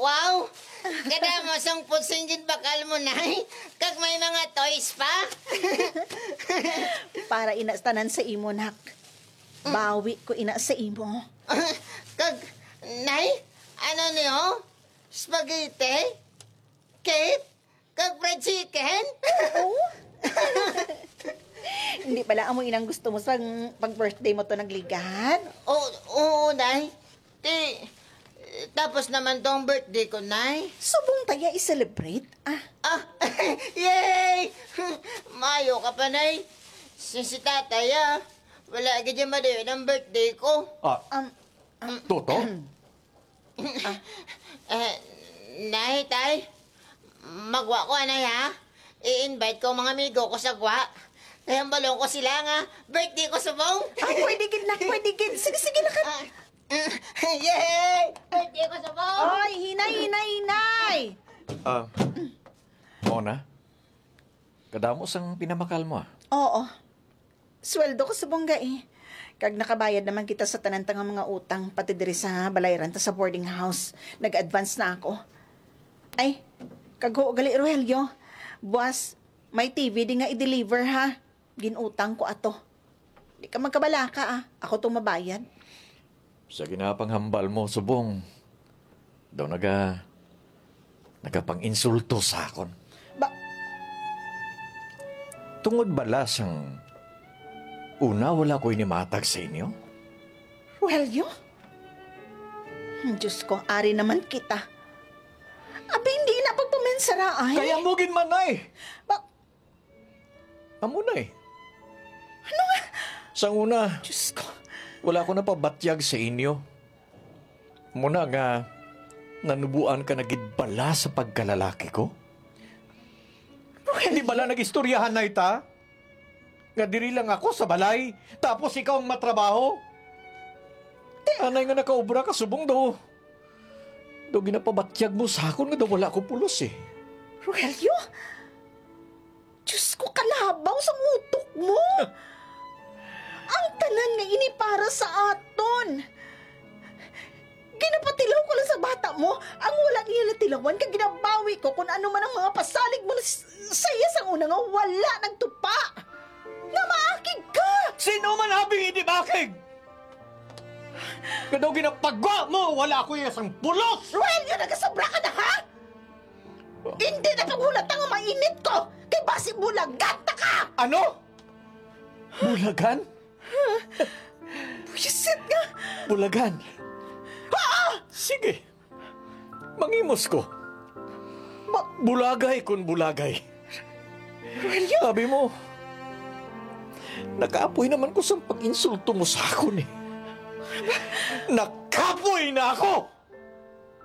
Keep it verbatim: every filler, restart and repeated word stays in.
Wow! Kada mo sang pusinggin bakal mo, nay. Kag may mga toys pa. Para ina tanan sa imo, nak. Bawi ko ina sa imo. Kag, nay, ano niyo? Spaghetti? Cake? Kag fried chicken? Hindi pala amo inang gusto mo sa pag-birthday mo to nagligan. Oo, oo, nay. Ti, tapos naman tong birthday ko, nay. Subong taya i-celebrate, ah. Ah, yay! Mayo ka pa, nay. Si, si tatay, ah. Wala ka dyan madayon ang birthday ko. Ah, Um, Toto? Eh, nay, tay. Magwa ko, anay, ha? I-invite ko ang mga amigo ko sa gwa. Kaya balong ko sila nga. Birthday ko subong. ah, pwede gid, nak, pwede gid. Sige, sige, nak. Ah, yay! Birthday ko subong. Oy, hinay, hinay, hinay. Ah, Mona? Kadamos ang pinamakal mo ah. Oo. Sweldo ko sa bongga eh. Kag nakabayad naman kita sa tanantang mga utang, pati diri sa balayran ta sa boarding house. Nag-advance na ako. Ay, kag ho, gali Rogelio. Buwas, may T V di nga i-deliver ha. Ginutang ko ato. Di ka magkabala ka ah. Ako itong mabayad. Sa ginapanghambal mo, subong. Daw naga... Nagapang-insulto sa akon. Ba, Tungod balas ang... Una, wala ko inimatag sa inyo. Rogelio? Hmm, Diyos ko, ari naman kita. Abi, hindi na pagpamensara ay. Kaya mugin man ay! Ba, Amo na eh. ano nga? Sa una, Diyos ko. wala ko na pabatyag sa inyo. Muna nga, nanubuan ka nagidbala sa pagkalalaki ko. Hindi bala nag-istoryahan na ita? Nga diri lang ako sa balay, tapos ikaw ang matrabaho? Anay nga nakaubra ka, subong do. Do ginapabatyag mo sa akon nga daw wala ko pulos eh. Rogelio? Diyos ko, kalabaw sa utok mo! Ang tanan nga ini para sa aton! Ginapatilaw ko lang sa bata mo, ang wala niya natilawan, kag ginabawi ko kung ano man ang mga pasalig mo na s- sa iya sang una nga wala nagtupa! Nga maakig ka! Sino man habing hindi bakig? Kadaw ginapagwa mo, wala ko yung isang pulos! Rogelio, nagasobra ka na ha? Hindi na paghulat ang mainit ko! Kay basi bulagan ta ka! Ano? Bulagan? Buisit nga! Bulagan? Sige. Mangimos ko. Ba- Bulagay kun bulagay. Rogelio! Sabi mo, nakaapoy naman ko sa pag-insulto mo sa akin eh. Nakapoy na ako!